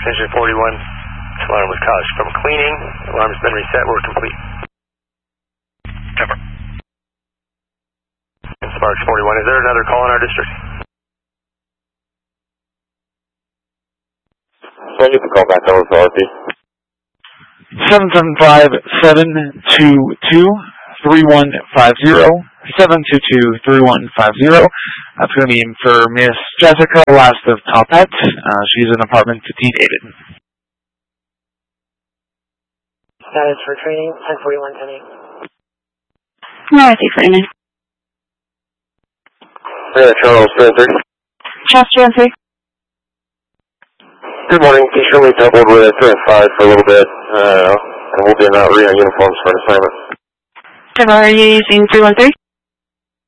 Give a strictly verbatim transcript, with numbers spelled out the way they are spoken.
extension forty-one. Alarm was caused from cleaning. Alarm has been reset. We're complete. Cover. And Sparks forty-one. Is there another call in our district? So I get the call back over to R P. seven seven five, seven two two, three one five zero. seven two two, three one five zero. That's going to be for Miss Jessica, last of Topette. Uh, she's in apartment fifteen David. Status for training, ten forty-one, ten eight. Northeast Raymond. Yeah, Charles, Spencer. Charles Spencer. Good morning. Can you show me doubled with three and five for a little bit? Uh, and we'll be in out reading uniforms for an assignment. Are you using three one three?